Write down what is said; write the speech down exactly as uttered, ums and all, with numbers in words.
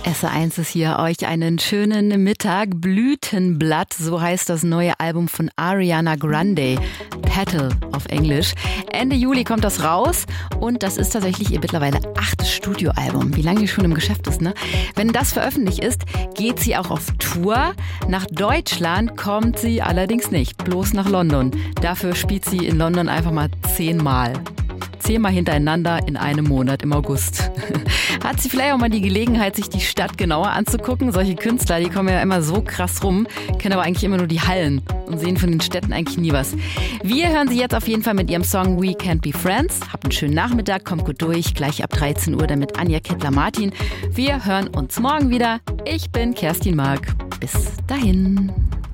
S R eins ist hier, euch einen schönen Mittag. Blütenblatt, so heißt das neue Album von Ariana Grande. Petal auf Englisch. Ende Juli kommt das raus und das ist tatsächlich ihr mittlerweile achtes Studioalbum. Wie lange die schon im Geschäft ist, ne? Wenn das veröffentlicht ist, geht sie auch auf Tour. Nach Deutschland kommt sie allerdings nicht, bloß nach London. Dafür spielt sie in London einfach mal zehnmal. Zehnmal hintereinander in einem Monat im August. Hat sie vielleicht auch mal die Gelegenheit, sich die Stadt genauer anzugucken? Solche Künstler, die kommen ja immer so krass rum, kennen aber eigentlich immer nur die Hallen und sehen von den Städten eigentlich nie was. Wir hören sie jetzt auf jeden Fall mit ihrem Song We Can't Be Friends. Habt einen schönen Nachmittag, kommt gut durch. Gleich ab dreizehn Uhr dann mit Anja Kettler-Martin. Wir hören uns morgen wieder. Ich bin Kerstin Mark. Bis dahin.